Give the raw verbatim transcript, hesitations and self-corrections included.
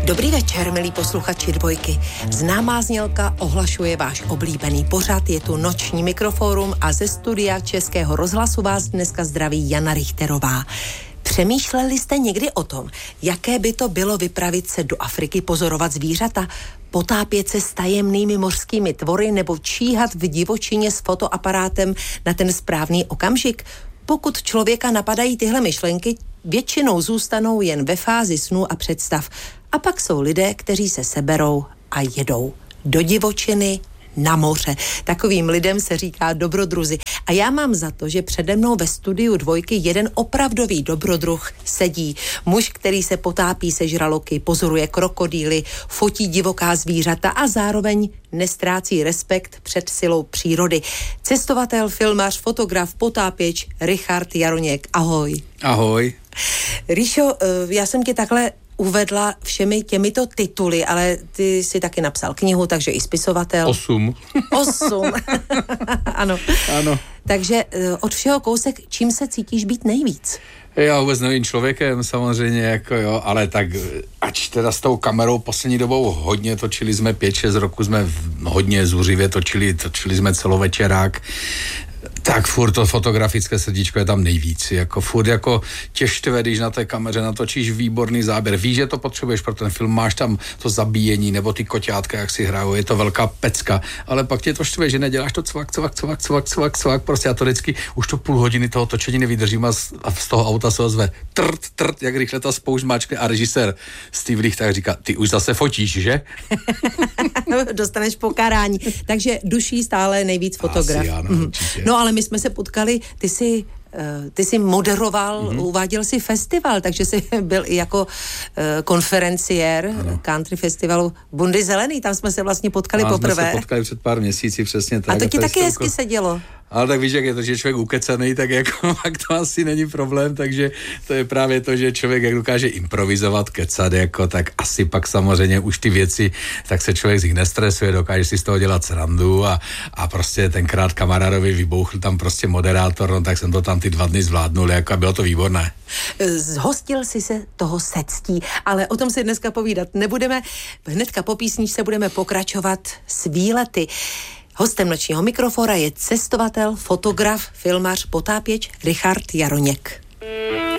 Dobrý večer, milí posluchači Dvojky. Známá znělka ohlašuje váš oblíbený pořad, je tu noční mikrofórum a ze studia Českého rozhlasu vás dneska zdraví Jana Richterová. Přemýšleli jste někdy o tom, jaké by to bylo vypravit se do Afriky pozorovat zvířata, potápět se s tajemnými mořskými tvory nebo číhat v divočině s fotoaparátem na ten správný okamžik? Pokud člověka napadají tyhle myšlenky, většinou zůstanou jen ve fázi snů a představ. A pak jsou lidé, kteří se seberou a jedou do divočiny, na moře. Takovým lidem se říká dobrodruzi. A já mám za to, že přede mnou ve studiu Dvojky jeden opravdový dobrodruh sedí. Muž, který se potápí se žraloky, pozoruje krokodýly, fotí divoká zvířata a zároveň nestrácí respekt před silou přírody. Cestovatel, filmař, fotograf, potápěč Richard Jaroněk. Ahoj. Ahoj. Ríšo, já jsem tě takhle uvedla všemi těmito tituly, ale ty si taky napsal knihu, takže i spisovatel. Osm. Osm. Ano. Ano. Takže od všeho kousek, čím se cítíš být nejvíc? Já vůbec nevím, člověkem samozřejmě, jako jo, ale tak ač teda s tou kamerou poslední dobou hodně točili jsme, pět šest roku jsme hodně zuřivě točili, točili jsme celovečerák, tak furt to fotografické srdíčko je tam nejvíc, jako furt jako těžtve, když na té kameře natočíš výborný záběr, víš, že to potřebuješ pro ten film, máš tam to zabíjení, nebo ty koťátka, jak si hrajou, je to velká pecka, ale pak tě to štve, že neděláš to cvak, cvak, cvak, cvak, cvak, cvak, prostě já to vždycky, už to půl hodiny toho točení nevydržím a z, a z toho auta se ozve trt, trt, jak rychle ta spoušť máčkne a režisér Steve Licht tak říká, ty už zase fotíš, že? Dostaneš pokarání, takže duší stále nejvíc fotograf. Asi, ano, určitě. No ale my jsme se potkali, ty jsi, ty jsi moderoval, mm-hmm. uváděl si festival, takže jsi byl i jako uh, konferenciér ano. country festivalu Bundy zelený, tam jsme se vlastně potkali no, poprvé. jsme se potkali před pár měsíci, přesně tak. A to ti a taky to hezky sedělo. Ale tak víš, jak je to, že je člověk ukecaný, tak jako tak to asi není problém, takže to je právě to, že člověk jak dokáže improvizovat, kecat, jako, tak asi pak samozřejmě už ty věci, tak se člověk z nich nestresuje, dokáže si z toho dělat srandu a, a prostě tenkrát kamarádovi vybouchl tam prostě moderátor, no tak jsem to tam ty dva dny zvládnul, jako a bylo to výborné. Zhostil si se toho se ctí, ale o tom si dneska povídat nebudeme. Hnedka po písničce budeme pokračovat s výlety. Hostem nočního mikrofora je cestovatel, fotograf, filmař, potápěč Richard Jaroněk.